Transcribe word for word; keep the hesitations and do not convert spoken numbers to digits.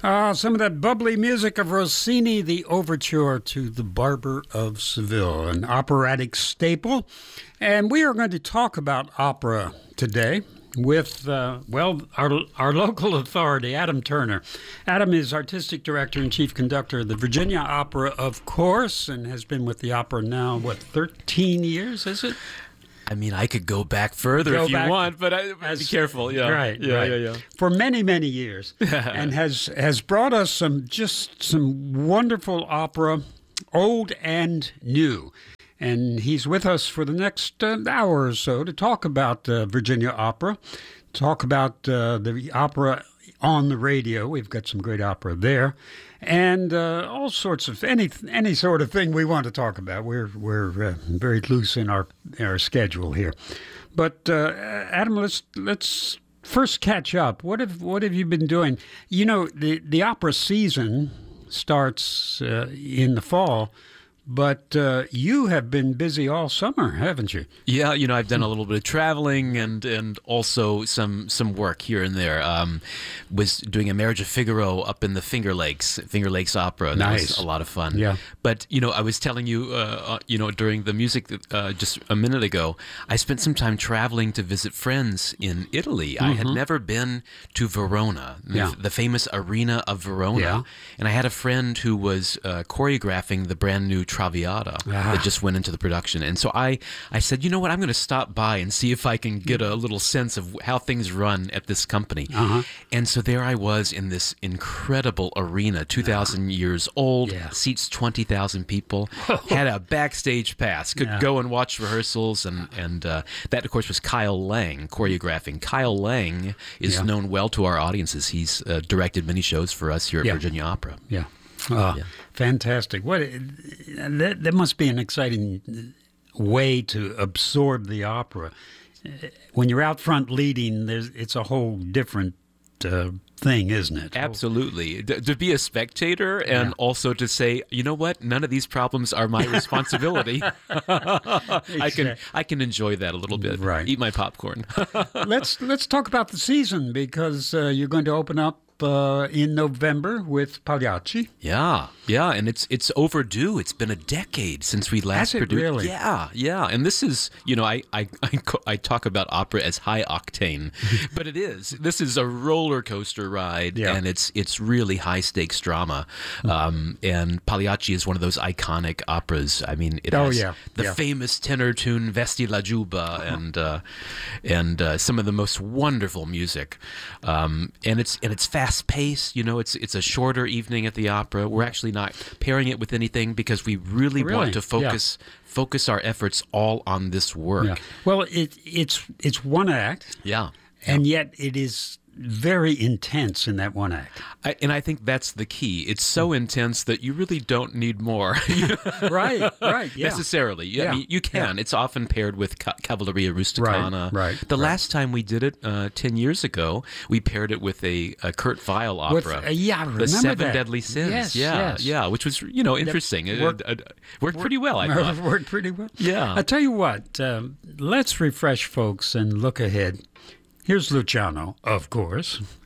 Uh, some of that bubbly music of Rossini, the overture to The Barber of Seville, an operatic staple. And we are going to talk about opera today with, uh, well, our, our local authority, Adam Turner. Adam is artistic director and chief conductor of the Virginia Opera, of course, and has been with the opera now, what, thirteen years, is it? I mean, I could go back further go if you back want, but I, as, be careful. Yeah, right, yeah, right. yeah, yeah. For many, many years, and has has brought us some just some wonderful opera, old and new. And he's with us for the next uh, hour or so to talk about uh, Virginia Opera, talk about uh, the opera on the radio. We've got some great opera there, and uh, all sorts of any any sort of thing we want to talk about. We're we're uh, very loose in our in our schedule here, but uh, Adam, let's let's first catch up. What have what have you been doing? You know, the the opera season starts uh, in the fall. But uh, you have been busy all summer, haven't you? Yeah, you know, I've done a little bit of traveling and and also some some work here and there. Um, was doing a Marriage of Figaro up in the Finger Lakes, Finger Lakes Opera. That Nice. was a lot of fun. Yeah. But, you know, I was telling you, uh, uh, you know, during the music uh, just a minute ago, I spent some time traveling to visit friends in Italy. Mm-hmm. I had never been to Verona, Yeah. the, the famous Arena of Verona. Yeah. And I had a friend who was uh, choreographing the brand new Traviata Ah. that just went into the production. And so I, I said, you know what, I'm going to stop by and see if I can get a little sense of how things run at this company. Uh-huh. And so there I was in this incredible arena, two thousand years old, Yeah. seats twenty thousand people, had a backstage pass, could Yeah. go and watch rehearsals. And, and uh, that, of course, was Kyle Lang choreographing. Kyle Lang is Yeah. known well to our audiences. He's uh, directed many shows for us here at Yeah. Virginia Opera. Yeah. Uh, Yeah. Fantastic. What that, that must be an exciting way to absorb the opera. When you're out front leading, there's it's a whole different uh, thing, isn't it? Absolutely. D- to be a spectator and Yeah. also to say, you know what, none of these problems are my responsibility. I can I can enjoy that a little bit. Right. Eat my popcorn. let's let's talk about the season because uh, you're going to open up uh, in November with Pagliacci. Yeah, yeah, and it's it's overdue. It's been a decade since we last Has it produced. really? Yeah, yeah, and this is, you know, I I, I co- I talk about opera as high octane, but it is. This is a roller coaster ride, Yeah. and it's it's really high stakes drama. Um, and Pagliacci is one of those iconic operas. I mean, it Oh, has yeah, the yeah. famous tenor tune "Vesti la Giubba" and uh, and uh, some of the most wonderful music. Um, and it's and it's fast paced. You know, it's it's a shorter evening at the opera. We're actually not pairing it with anything because we really, Really? want to focus focus our efforts all on this work. Yeah. Well, it it's it's one act, Yeah. and yet it is very intense in that one act. I, and I think that's the key. It's so intense that you really don't need more Right, right, yeah. necessarily. I Yeah, mean, you can. It's often paired with ca- Cavalleria Rusticana. Right, right, The right. last time we did it, uh, ten years ago, we paired it with a, a Kurt Weill With- opera. uh, yeah, I The remember Seven that. Deadly Sins. Yes, yeah, yes. yeah, which was, you know, interesting. It, worked- it, it worked pretty well, I thought. Worked pretty well. Yeah. I tell you what, um, let's refresh folks and look ahead. Here's Luciano, of course.